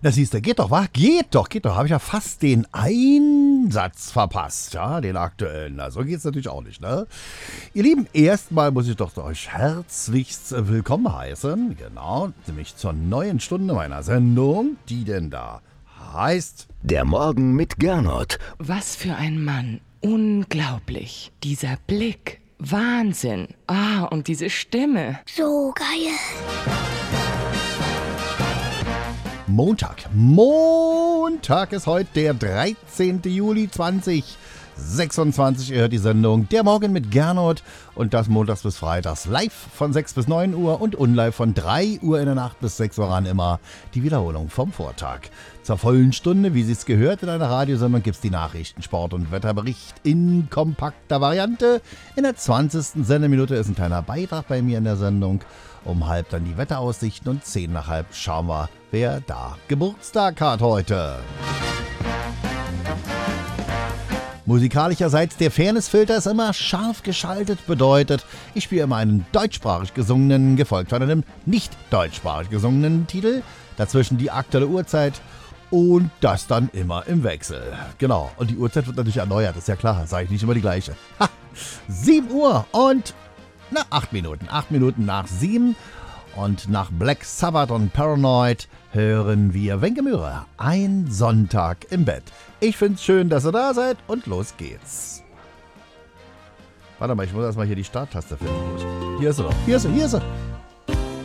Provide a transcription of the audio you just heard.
Das siehst du, geht doch, wa? Geht doch. Habe ich ja fast den Einsatz verpasst, ja, den aktuellen. Na, so geht's natürlich auch nicht, ne? Ihr Lieben, erstmal muss ich doch euch herzlichst willkommen heißen, genau, nämlich zur neuen Stunde meiner Sendung, die denn da heißt... Der Morgen mit Gernot. Was für ein Mann. Unglaublich. Dieser Blick. Wahnsinn. Und diese Stimme. So geil. Montag ist heute der 13. Juli 2026. Ihr hört die Sendung Der Morgen mit Gernot und das montags bis freitags live von 6 bis 9 Uhr und unlive von 3 Uhr in der Nacht bis 6 Uhr an immer die Wiederholung vom Vortag. Zur vollen Stunde, wie sie es gehört, in einer Radiosendung gibt es die Nachrichten, Sport und Wetterbericht in kompakter Variante. In der 20. Sendeminute ist ein kleiner Beitrag bei mir in der Sendung. Um halb dann die Wetteraussichten und 10 nach halb schauen wir, wer da Geburtstag hat heute. Musikalischerseits, der Fairnessfilter ist immer scharf geschaltet, bedeutet, ich spiele immer einen deutschsprachig gesungenen, gefolgt von einem nicht deutschsprachig gesungenen Titel, dazwischen die aktuelle Uhrzeit und das dann immer im Wechsel. Genau, und die Uhrzeit wird natürlich erneuert, ist ja klar, sage ich nicht immer die gleiche. 7 Uhr und 8 Minuten. 8 Minuten nach 7 und nach Black Sabbath und Paranoid hören wir Wenke Mührer. Ein Sonntag im Bett. Ich find's schön, dass ihr da seid und los geht's. Warte mal, ich muss erstmal hier die Starttaste finden. Hier ist sie doch. Hier ist sie.